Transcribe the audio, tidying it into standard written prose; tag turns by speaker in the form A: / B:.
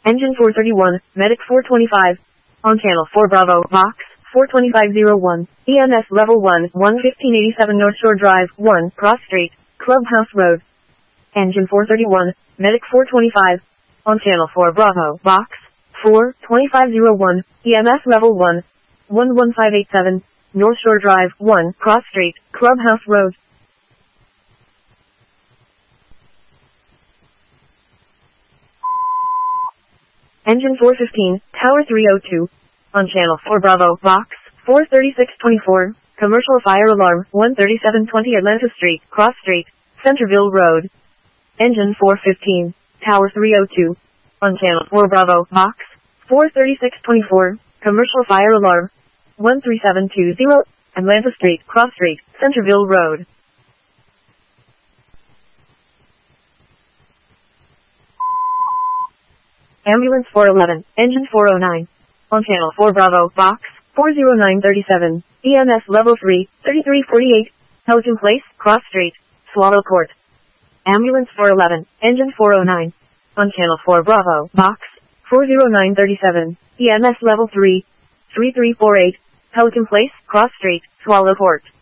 A: Engine 431, Medic 425. On channel 4 Bravo, Box 42501. EMS Level 1, 11587 North Shore Drive, 1, Cross Street, Clubhouse Road. Engine 431, Medic 425. On channel 4 Bravo, Box 42501. EMS Level 1, 11587, North Shore Drive, 1, Cross Street, Clubhouse Road. Engine 415, Tower 302. On channel 4 Bravo, Box 43624. Commercial fire alarm, 13720 Atlanta Street, Cross Street, Centerville Road. Engine 415, Tower 302. On channel 4 Bravo, Box 43624. Commercial fire alarm, 13720, Atlanta Street, Cross Street, Centerville Road. Ambulance 411, Engine 409. On channel 4 Bravo, Box 40937. EMS Level 3, 3348. Pelican Place, Cross Street, Swallow Court. Ambulance 411, Engine 409. On channel 4 Bravo, Box 40937. EMS Level 3, 3348. Pelican Place, Cross Street, Swallow Court.